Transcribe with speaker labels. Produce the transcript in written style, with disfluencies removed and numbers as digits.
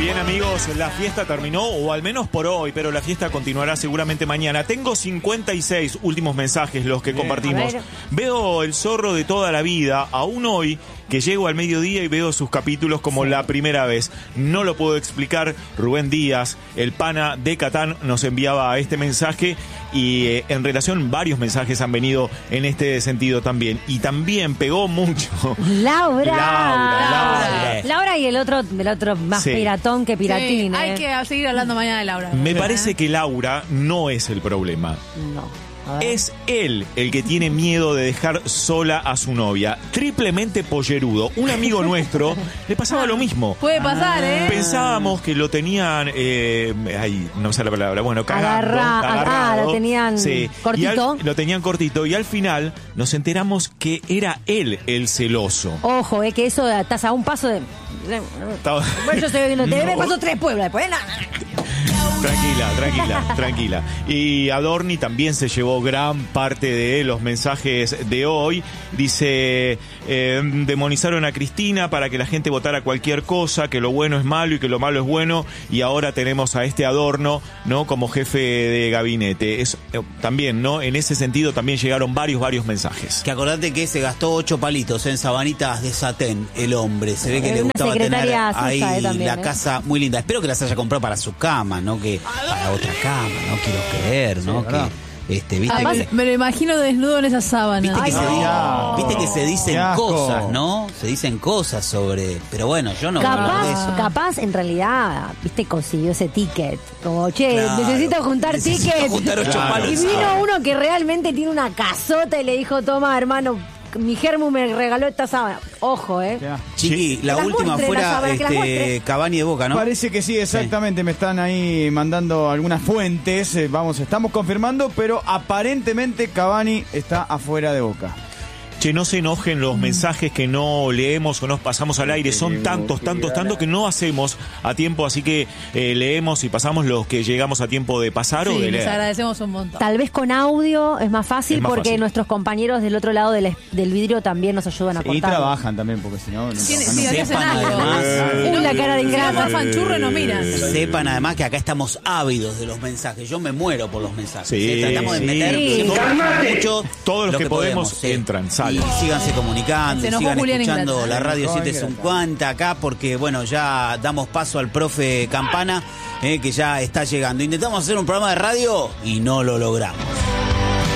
Speaker 1: Bien, amigos, la fiesta terminó, o al menos por hoy, pero la fiesta continuará seguramente mañana. Tengo 56 últimos mensajes, los que compartimos. Veo el zorro de toda la vida, aún hoy, que llego al mediodía y veo sus capítulos como la primera vez. No lo puedo explicar. Rubén Díaz, el pana de Catán, nos enviaba este mensaje y en relación varios mensajes han venido en este sentido también. Y también pegó mucho.
Speaker 2: Laura y el otro más piratón que piratín.
Speaker 3: Sí, hay que seguir hablando mañana de Laura.
Speaker 1: Me parece que Laura no es el problema.
Speaker 2: No.
Speaker 1: Es él el que tiene miedo de dejar sola a su novia. Triplemente pollerudo. Un amigo nuestro le pasaba lo mismo.
Speaker 3: Puede pasar, ¿eh?
Speaker 1: Pensábamos que lo tenían... no sé la palabra. Bueno, agarrado.
Speaker 2: Lo tenían cortito.
Speaker 1: Lo tenían cortito. Y al final nos enteramos que era él el celoso.
Speaker 2: Ojo, que eso estás a un paso de... Bueno, yo estoy viendo, me pasó 3 pueblos después.
Speaker 1: Tranquila. Y Adorni también se llevó gran parte de los mensajes de hoy. Dice, demonizaron a Cristina para que la gente votara cualquier cosa, que lo bueno es malo y que lo malo es bueno, y ahora tenemos a este Adorno, ¿no?, como jefe de gabinete. También, ¿no?, en ese sentido también llegaron varios mensajes.
Speaker 4: Que acordate que se gastó 8 palitos en sabanitas de satén, el hombre. Se ve que le gustaba tener ahí también, la casa muy linda. Espero que las haya comprado para su cama, ¿no? Que para otra cama, no quiero creer, ¿no? ¿Viste?
Speaker 3: Además, me lo imagino desnudo en esa sábana.
Speaker 4: Viste que se dicen cosas, ¿no? Se dicen cosas sobre... Pero bueno, yo no voy a hablar de eso.
Speaker 2: Capaz, en realidad, viste, consiguió ese ticket. Como, necesito juntar tickets.
Speaker 4: Juntar 8 palos.
Speaker 2: Y vino uno que realmente tiene una casota y le dijo, toma, hermano, mi germu me regaló esta sábana. Ojo,
Speaker 4: Chiqui, la última fuera Cavani de Boca, ¿no?
Speaker 5: Parece que sí, exactamente. Me están ahí mandando algunas fuentes. Estamos confirmando, pero aparentemente Cavani está afuera de Boca.
Speaker 1: Che, no se enojen los mensajes que no leemos o nos pasamos al aire. Son tantos que no hacemos a tiempo, así que leemos y pasamos los que llegamos a tiempo de pasar o de leer.
Speaker 3: Les agradecemos un montón.
Speaker 2: Tal vez con audio es más fácil porque nuestros compañeros del otro lado del vidrio también nos ayudan a contar.
Speaker 5: Y trabajan también, porque si no...
Speaker 4: Sepan además...
Speaker 2: la cara de ingrata.
Speaker 3: Fanchurro nos miran.
Speaker 4: Sepan además que acá estamos ávidos de los mensajes. Yo me muero por los mensajes. Tratamos de meter mucho.
Speaker 1: Todos los que podemos entran, salen.
Speaker 4: Y síganse comunicando, sigan escuchando la radio 750 acá, porque bueno, ya damos paso al profe Campana, que ya está llegando. Intentamos hacer un programa de radio y no lo logramos.